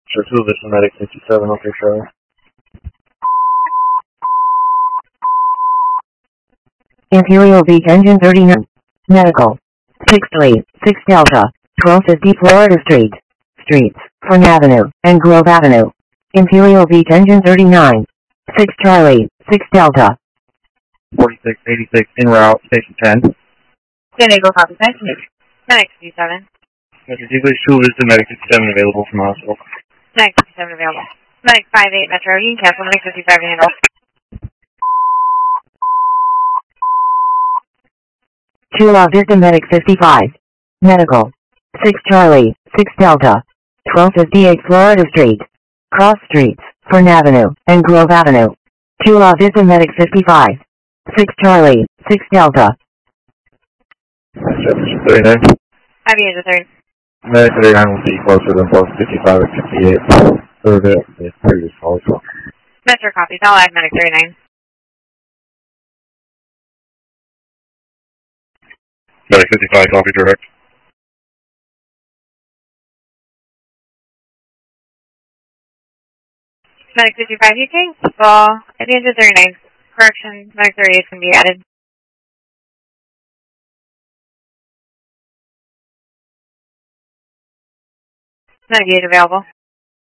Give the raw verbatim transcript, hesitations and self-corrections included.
Sure, two, this is Medic fifty-seven, okay, Charlie. Imperial Beach Engine thirty-nine. Medical. six three, six Delta. twelve fifty Florida Street. Streets, Fern Avenue, and Grove Avenue. Imperial Beach Engine thirty-nine. six Charlie, six Delta. forty-six eighty-six, en route, station ten. San Diego, copy, thanks. Medic fifty-seven. Metro English two, this is Medic fifty-seven, available from hospital. Medic fifty-seven available. Medic five eight Metro, you can cancel. Medic fifty-five to handle. Chula Vista Medic fifty-five. Medical. six Charlie, six Delta. twelve fifty-eight Florida Street. Cross Streets, Fern Avenue, and Grove Avenue. Chula Vista Medic fifty-five. six Charlie, six Delta. thirty-nine. Five years of third. Medic thirty-nine will be closer than both fifty-five and fifty-eight. So the, the previous call as well. Metro copies, I'll add Medic thirty-nine. Medic fifty-five, copy direct. Medic fifty-five, you can well, at the end of thirty-nine. Correction, Medic thirty-eight can be added. Medic eight available.